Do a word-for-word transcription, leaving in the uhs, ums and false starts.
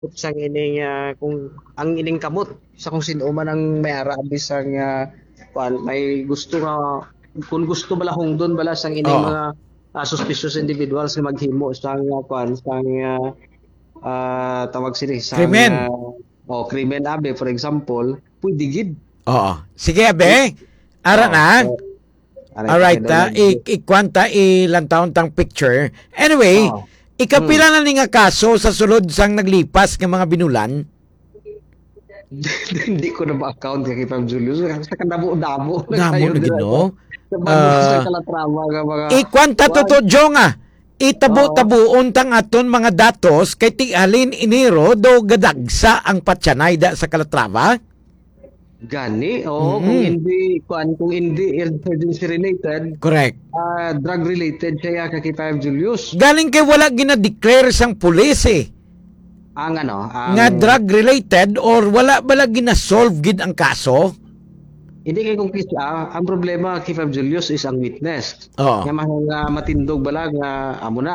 sang ining ah, kung ang ining kamot sa kung sino man ang may ara bisang ah, kuan may gusto nga kung gusto bala hungdon bala sang ining Oo. mga ah, suspicious individuals nga maghimo sang ah, kuan sang ah, ah, tawag sini sang Krimen. ah, oh, krimen abi for example pwede gid. Oo. Sige, Pwede. abe. Ara Oh, na. so, aray Alright, pakidaw ta. lang. I, ikwanta ilang taon tang picture. Anyway, Oh. Hmm. ikapila na ni nga kaso sa sulod sang naglipas ng mga binulan. Hindi ko na ma-account kay Pam Julius. Sa kadamo-damo na Damo kayo na dira sa gino. sa banwa sa Uh, Calatrava nga mga ikwanta to kuan. to, Jonga. Oo. Itabo-tabuon tang aton mga datos kay tialin iniro do gadagsa ang patsanay da sa Calatrava. Gani, oo, kung Mm. hindi kuan kung hindi emergency related, Correct. ah, drug related siya kay Pam Julius. Galing kay wala gina-declare sang pulis eh. Ang ano, Nga ang drug related or wala bala gina-solve gid ang kaso. hindi kay kung kis- ah, ang problema kay Pam Julius is ang witness. Oo. Nga mga matindog bala nga amo na